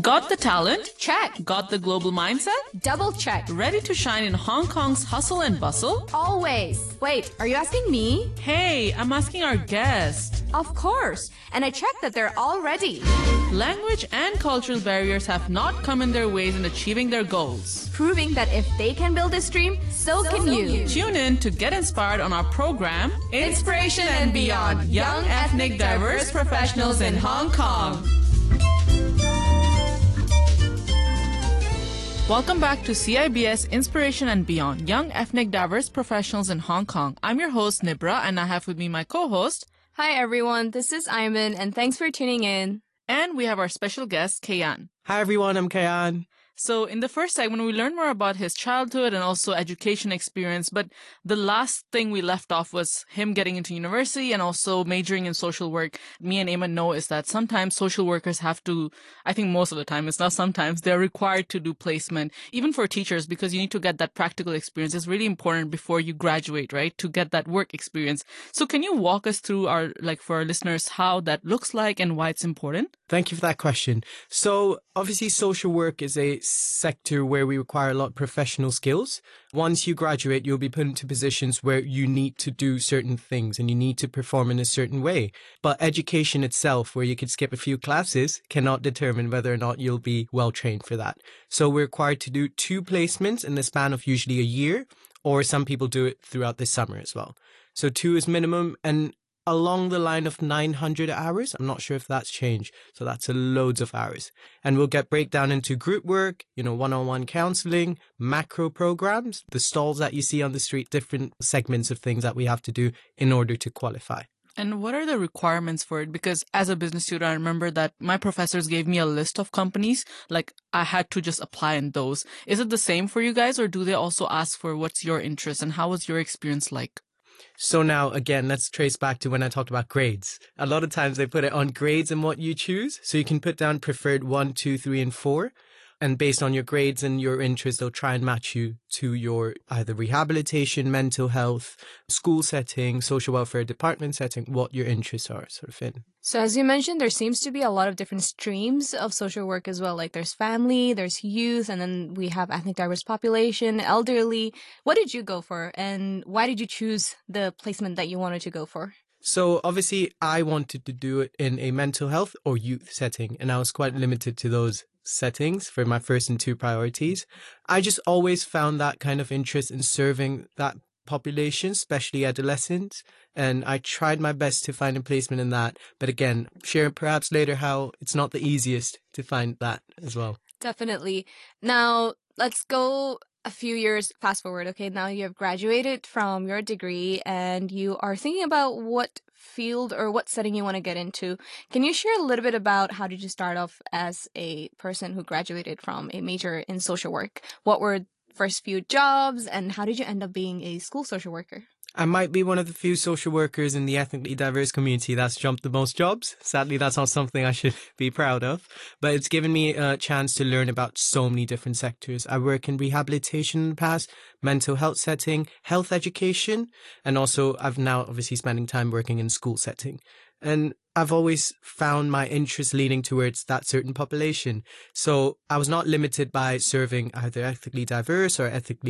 Got the talent? Check. Got the global mindset? Double check. Ready to shine in Hong Kong's hustle and bustle? Always. Wait, are you asking me? Hey, I'm asking our guest. Of course. And I checked that they're all ready. Language and cultural barriers have not come in their ways in achieving their goals. Proving that if they can build this dream, so can you. Tune in to get inspired on our program, Inspiration and Beyond, Young Ethnic Diverse Professionals in Hong Kong. Welcome back to CIBS Inspiration and Beyond, Young Ethnic Diverse Professionals in Hong Kong. I'm your host, Nibra, and I have with me my co-host. Hi, everyone. This is Ayman, and thanks for tuning in. And we have our special guest, Kayan. Hi, everyone. I'm Kayan. So in the first segment, we learned more about his childhood and also education experience. But the last thing we left off was him getting into university and also majoring in social work. Me and Eamon know is that sometimes social workers have to, I think most of the time, it's not sometimes, they're required to do placement, even for teachers, because you need to get that practical experience. It's really important before you graduate, right, to get that work experience. So can you walk us through for our listeners, how that looks like and why it's important? Thank you for that question. So obviously social work is a sector where we require a lot of professional skills. Once you graduate, you'll be put into positions where you need to do certain things and you need to perform in a certain way. But education itself, where you could skip a few classes, cannot determine whether or not you'll be well trained for that. So we're required to do 2 placements in the span of usually a year, or some people do it throughout the summer as well. So 2 is minimum, and along the line of 900 hours. I'm not sure if that's changed. So that's loads of hours. And we'll get breakdown into group work, one-on-one counseling, macro programs, the stalls that you see on the street, different segments of things that we have to do in order to qualify. And what are the requirements for it? Because as a business student, I remember that my professors gave me a list of companies, like I had to just apply in those. Is it the same for you guys, or do they also ask for what's your interest and how was your experience like? So now, again, let's trace back to when I talked about grades. A lot of times they put it on grades and what you choose. So you can put down preferred 1, 2, 3, and 4. And based on your grades and your interest, they'll try and match you to your either rehabilitation, mental health, school setting, social welfare department setting, what your interests are sort of in. So as you mentioned, there seems to be a lot of different streams of social work as well. Like there's family, there's youth, and then we have ethnic diverse population, elderly. What did you go for? And why did you choose the placement that you wanted to go for? So obviously I wanted to do it in a mental health or youth setting, and I was quite limited to those settings for my first and 2 priorities. I just always found that kind of interest in serving that population, especially adolescents, and I tried my best to find a placement in that. But again, share perhaps later how it's not the easiest to find that as well. Definitely. Now, let's go a few years fast forward. Okay, now you have graduated from your degree and you are thinking about what field or what setting you want to get into. Can you share a little bit about how did you start off as a person who graduated from a major in social work? What were first few jobs and how did you end up being a school social worker? I might be one of the few social workers in the ethnically diverse community that's jumped the most jobs. Sadly, that's not something I should be proud of, but it's given me a chance to learn about so many different sectors. I work in rehabilitation in the past, mental health setting, health education, and also I've now obviously spending time working in school setting. And I've always found my interest leaning towards that certain population. So I was not limited by serving either ethnically diverse or ethnically